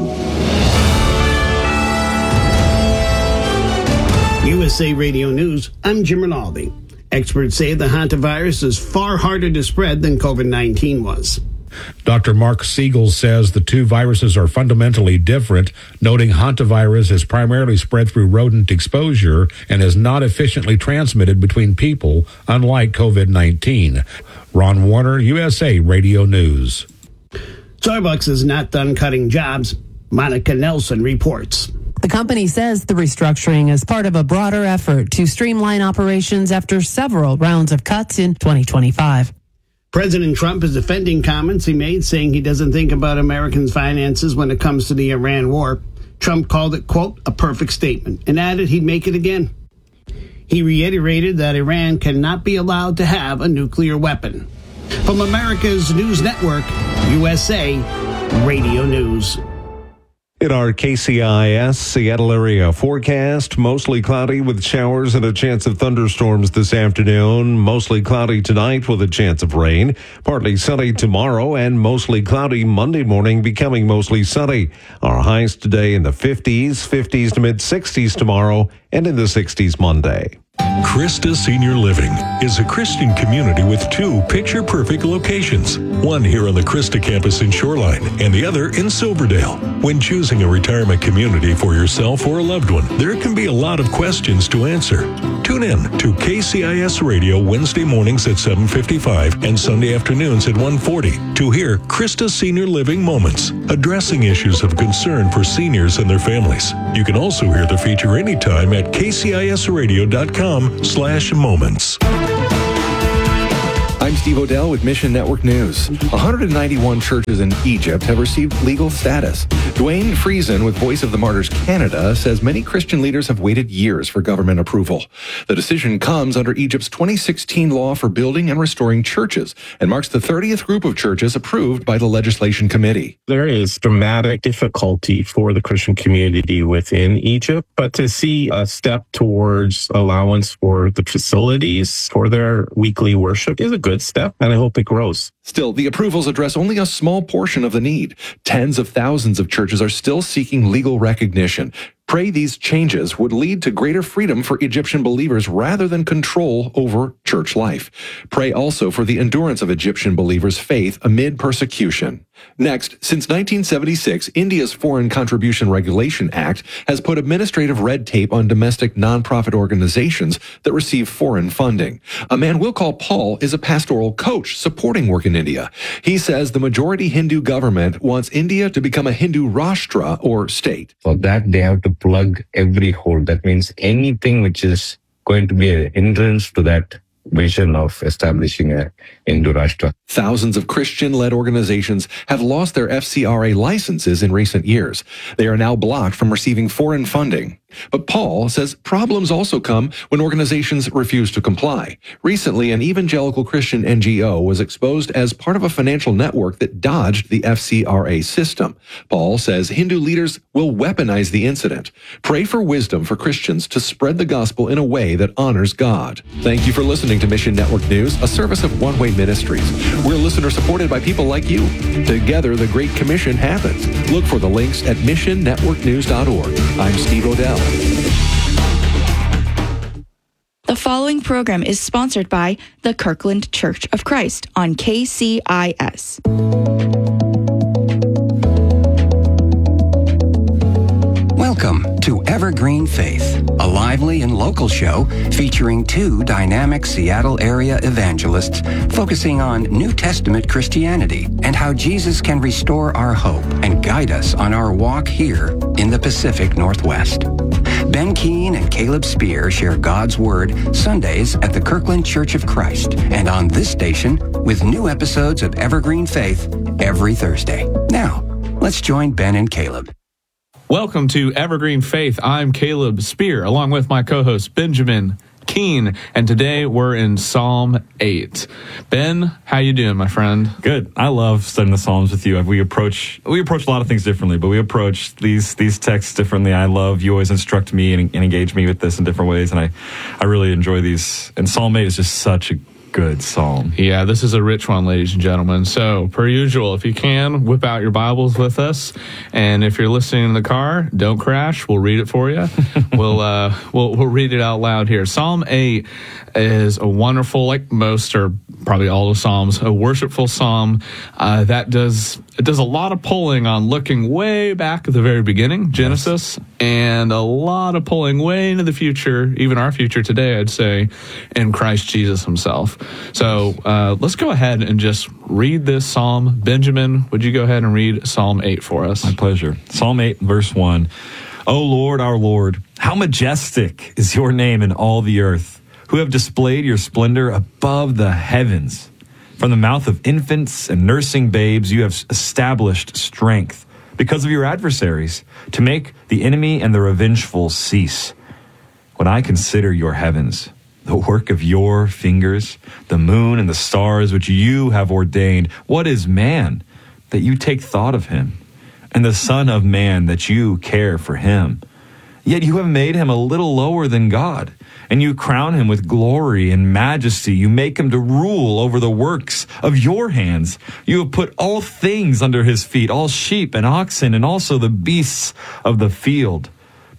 P: U S A Radio News, I'm Jim Rinaldi. Experts say the hantavirus is far harder to spread than COVID nineteen was.
Q: Doctor Mark Siegel says the two viruses are fundamentally different, noting hantavirus is primarily spread through rodent exposure and is not efficiently transmitted between people, unlike COVID nineteen. Ron Warner, U S A Radio News.
P: Starbucks is not done cutting jobs. Monica Nelson reports.
R: The company says the restructuring is part of a broader effort to streamline operations after several rounds of cuts in twenty twenty-five.
P: President Trump is defending comments he made, saying he doesn't think about Americans' finances when it comes to the Iran war. Trump called it, quote, a perfect statement, and added he'd make it again. He reiterated that Iran cannot be allowed to have a nuclear weapon. From America's News Network, U S A Radio News.
S: In our K C I S Seattle area forecast, mostly cloudy with showers and a chance of thunderstorms this afternoon. Mostly cloudy tonight with a chance of rain. Partly sunny tomorrow and mostly cloudy Monday morning, becoming mostly sunny. Our highs today in the fifties, fifties to mid sixties tomorrow, and in the sixties Monday.
G: Christa Senior Living is a Christian community with two picture-perfect locations, one here on the Christa campus in Shoreline and the other in Silverdale. When choosing a retirement community for yourself or a loved one, there can be a lot of questions to answer. Tune in to K C I S Radio Wednesday mornings at seven fifty-five and Sunday afternoons at one forty to hear Christa Senior Living Moments, addressing issues of concern for seniors and their families. You can also hear the feature anytime at k c i s radio dot com slash moments.
N: I'm Steve Odell with Mission Network News. one hundred ninety-one churches in Egypt have received legal status. Dwayne Friesen with Voice of the Martyrs Canada says many Christian leaders have waited years for government approval. The decision comes under Egypt's twenty sixteen law for building and restoring churches and marks the thirtieth group of churches approved by the legislation committee.
T: There is dramatic difficulty for the Christian community within Egypt, but to see a step towards allowance for the facilities for their weekly worship is a good step, and I hope it grows.
N: Still, the approvals address only a small portion of the need. Tens of thousands of churches are still seeking legal recognition. Pray these changes would lead to greater freedom for Egyptian believers rather than control over church life. Pray also for the endurance of Egyptian believers' faith amid persecution. Next, since nineteen seventy-six, India's Foreign Contribution Regulation Act has put administrative red tape on domestic nonprofit organizations that receive foreign funding. A man we'll call Paul is a pastoral coach supporting work in India. He says the majority Hindu government wants India to become a Hindu Rashtra or state.
U: For that, they have to plug every hole. That means anything which is going to be an hindrance to that vision of establishing a Hindu Rashtra.
N: Thousands of Christian-led organizations have lost their F C R A licenses in recent years. They are now blocked from receiving foreign funding. But Paul says problems also come when organizations refuse to comply. Recently, an evangelical Christian N G O was exposed as part of a financial network that dodged the F C R A system. Paul says Hindu leaders will weaponize the incident. Pray for wisdom for Christians to spread the gospel in a way that honors God. Thank you for listening to Mission Network News, a service of One Way Ministries. We're listener supported by people like you. Together, the Great Commission happens. Look for the links at mission network news dot org. I'm Steve Odell.
E: The following program is sponsored by the Kirkland Church of Christ on K C I S.
V: Welcome to Evergreen Faith, a lively and local show featuring two dynamic Seattle area evangelists focusing on New Testament Christianity and how Jesus can restore our hope and guide us on our walk here in the Pacific Northwest. Ben Keene and Caleb Spear share God's Word Sundays at the Kirkland Church of Christ and on this station with new episodes of Evergreen Faith every Thursday. Now, let's join Ben and Caleb.
W: Welcome to Evergreen Faith. I'm Caleb Spear, along with my co-host Benjamin Keene, and today we're in Psalm eight. Ben, how you doing, my friend?
X: Good. I love studying the Psalms with you. We approach we approach a lot of things differently, but we approach these these texts differently. I love you always instruct me and, and engage me with this in different ways, and I, I really enjoy these. And Psalm eight is just such a good psalm.
W: Yeah, this is a rich one, ladies and gentlemen. So, per usual, if you can, whip out your Bibles with us. And if you're listening in the car, don't crash. We'll read it for you. we'll, uh, we'll we'll read it out loud here. Psalm eight is a wonderful, like most or probably all the Psalms, a worshipful psalm uh, that does it does a lot of pulling on looking way back at the very beginning, Genesis, yes. and a lot of pulling way into the future, even our future today, I'd say, in Christ Jesus himself. So uh, let's go ahead and just read this psalm. Benjamin, would you go ahead and read Psalm eight for us?
X: My pleasure. Psalm eight, verse one. O Lord, our Lord, how majestic is your name in all the earth, who have displayed your splendor above the heavens. From the mouth of infants and nursing babes, you have established strength because of your adversaries, to make the enemy and the revengeful cease. When I consider your heavens, the work of your fingers, the moon and the stars which you have ordained, what is man that you take thought of him, and the son of man that you care for him? Yet you have made him a little lower than God, and you crown him with glory and majesty. You make him to rule over the works of your hands. You have put all things under his feet, all sheep and oxen, and also the beasts of the field,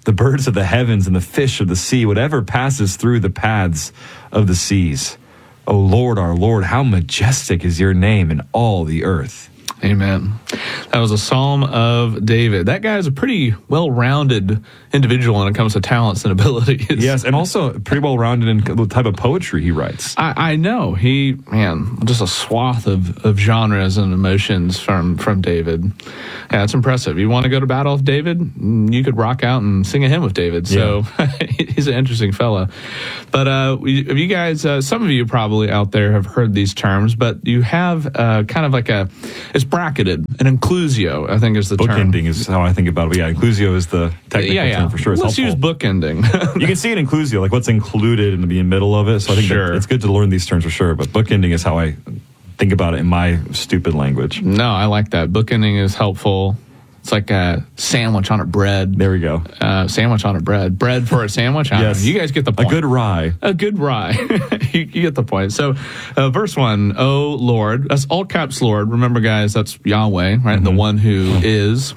X: the birds of the heavens and the fish of the sea, whatever passes through the paths of the seas. O Lord, our Lord, how majestic is your name in all the earth.
W: Amen. That was a Psalm of David. That guy is a pretty well-rounded individual when it comes to talents and abilities.
X: Yes, and also pretty well-rounded in the type of poetry he writes.
W: I, I know. He, man, just a swath of, of genres and emotions from, from David. Yeah, it's impressive. You want to go to battle with David? You could rock out and sing a hymn with David. So yeah. He's an interesting fella. But uh, if you guys, uh, some of you probably out there have heard these terms, but you have uh, kind of like a, it's bracketed, an inclusio, I think is the
X: book
W: term.
X: Bookending is how I think about it. But yeah, inclusio is the technical
W: yeah, yeah.
X: term for sure. It's
W: Let's
X: helpful.
W: use bookending.
X: You can see an inclusio, like what's included in the middle of it. So I think
W: sure.
X: that it's good to learn these terms for sure. But bookending is how I think about it in my stupid language.
W: No, I like that. Bookending is helpful. It's like a sandwich on a bread.
X: There we go.
W: Uh, sandwich on a bread. Bread for a sandwich? I
X: Yes.
W: don't know. You guys get the point.
X: A good rye.
W: A good rye. you, you get the point. So, uh, verse one, O Lord. That's all caps Lord. Remember, guys, that's Yahweh, right? Mm-hmm. The one who is.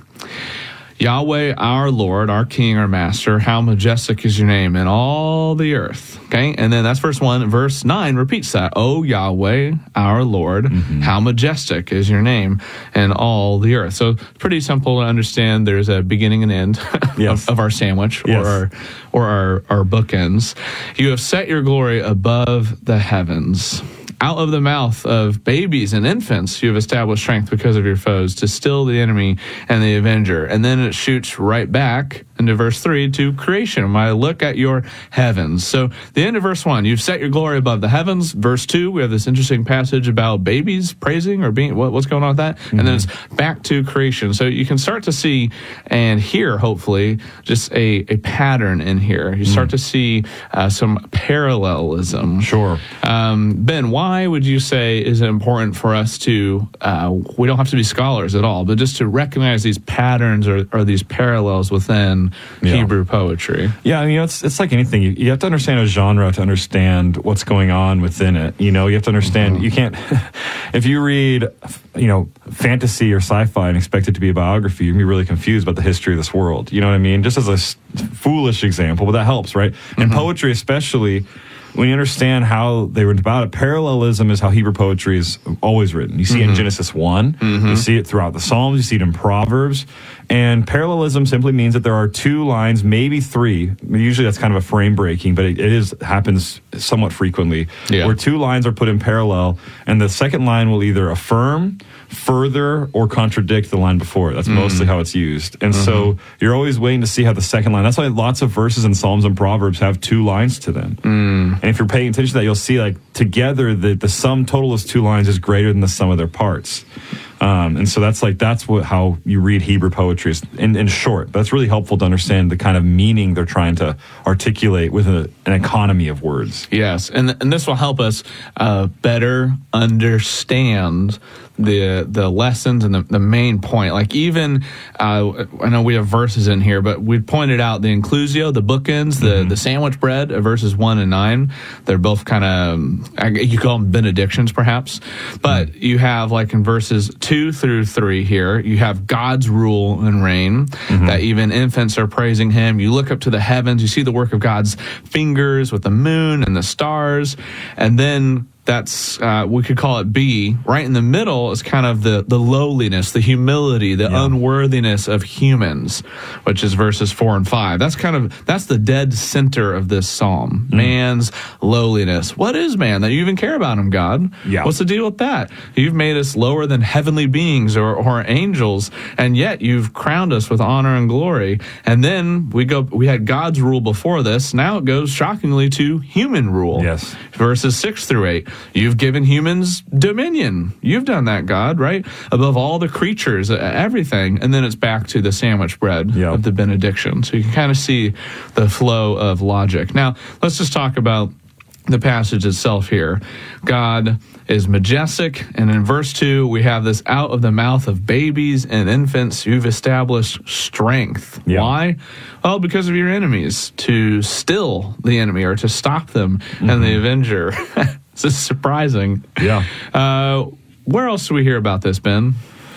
W: Yahweh, our Lord, our King, our Master, how majestic is your name in all the earth. Okay, and then that's verse one. Verse nine repeats that. O Yahweh, our Lord, mm-hmm. how majestic is your name in all the earth. So it's pretty simple to understand. There's a beginning and end
X: yes.
W: of, of our sandwich
X: yes.
W: or our, or our, our bookends. You have set your glory above the heavens. Out of the mouth of babies and infants, you have established strength because of your foes to still the enemy and the avenger. And then it shoots right back into verse three to creation. When I look at your heavens. So the end of verse one, you've set your glory above the heavens. Verse two, we have this interesting passage about babies praising or being, what, what's going on with that? Mm-hmm. And then it's back to creation. So you can start to see and hear, hopefully, just a, a pattern in here. You start mm-hmm. to see uh, some parallelism.
X: Sure.
W: Um, Ben, why Why would you say is it important for us to, uh, we don't have to be scholars at all, but just to recognize these patterns or, or these parallels within yeah. Hebrew poetry?
X: Yeah, you know, it's it's like anything. You, you have to understand a genre to understand what's going on within it. You know, you have to understand, mm-hmm. you can't, if you read, you know, fantasy or sci-fi and expect it to be a biography, you're going to be really confused about the history of this world. You know what I mean? Just as a foolish example, but that helps, right? Mm-hmm. In poetry especially, when you understand how they were about it, parallelism is how Hebrew poetry is always written. You see mm-hmm. it in Genesis one, mm-hmm. you see it throughout the Psalms, you see it in Proverbs, and parallelism simply means that there are two lines, maybe three. Usually that's kind of a frame breaking, but it, it is happens somewhat frequently, yeah. where two lines are put in parallel, and the second line will either affirm, further, or contradict the line before. That's mm. mostly how it's used. And mm-hmm. so you're always waiting to see how the second line, that's why lots of verses in Psalms and Proverbs have two lines to them. Mm. And if you're paying attention to that, you'll see like together the, the sum total of two lines is greater than the sum of their parts. Um, and so that's like, that's what, how you read Hebrew poetry in, in short. That's really helpful to understand the kind of meaning they're trying to articulate with a, an economy of words.
W: Yes. And, and this will help us uh, better understand the the lessons and the, the main point. Like even, uh, I know we have verses in here, but we pointed out the inclusio, the bookends, the, mm-hmm. the sandwich bread of verses one and nine. They're both kind of, you call them benedictions perhaps, but mm-hmm. you have like in verses two through three here, you have God's rule and reign, mm-hmm. that even infants are praising him. You look up to the heavens, you see the work of God's fingers with the moon and the stars, and then that's, uh, we could call it B. Right in the middle is kind of the, the lowliness, the humility, the yeah. unworthiness of humans, which is verses four and five. That's kind of, that's the dead center of this psalm. Mm. Man's lowliness. What is man that you even care about him, God?
X: Yeah.
W: What's the deal with that? You've made us lower than heavenly beings or, or angels, and yet you've crowned us with honor and glory. And then we go, we had God's rule before this. Now it goes shockingly to human rule.
X: Yes.
W: Verses six through eight. You've given humans dominion. You've done that, God, right? Above all the creatures, everything. And then it's back to the sandwich bread yep. of the benediction. So you can kind of see the flow of logic. Now, let's just talk about the passage itself here. God is majestic, and in verse two, we have this out of the mouth of babies and infants, you've established strength. Yeah. Why? Well, because of your enemies, to still the enemy or to stop them mm-hmm. and the avenger. This is surprising.
X: Yeah.
W: Uh, where else do we hear about this, Ben?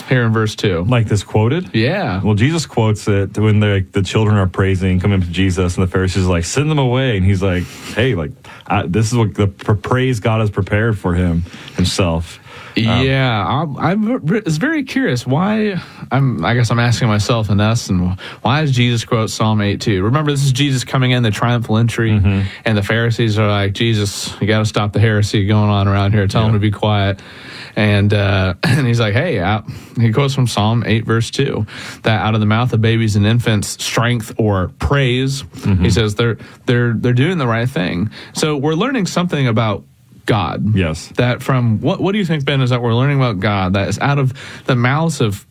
W: here in verse two.
X: Like this quoted?
W: Yeah.
X: Well, Jesus quotes it when the the children are praising, coming up to Jesus, and the Pharisees are like, send them away. And he's like, hey, like, I, this is what the praise God has prepared for him himself. Um,
W: yeah, I'm, I'm was very curious why. I'm. I guess I'm asking myself and us, and why does Jesus quote Psalm eight two? Remember, this is Jesus coming in the triumphal entry, mm-hmm. and the Pharisees are like, Jesus, you got to stop the heresy going on around here. Tell yeah. them to be quiet. And uh, and he's like, hey, out. He quotes from Psalm eight, verse two, that out of the mouth of babies and infants, strength or praise. Mm-hmm. He says they're they're they're doing the right thing. So we're learning something about God.
X: Yes.
W: That from what what do you think, Ben, is that we're learning about God that is out of the mouths of